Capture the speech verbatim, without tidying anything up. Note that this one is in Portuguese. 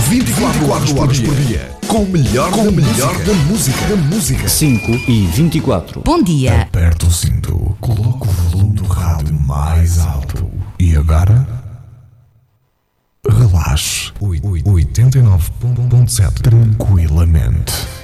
vinte e quatro horas por dia. Com o melhor, com da, melhor música. da música. Da música. cinco e vinte e quatro. Bom dia. Aperta o cinto, coloca o volume do rádio mais alto. E agora? Relaxe. oitenta e nove ponto sete. Tranquilamente.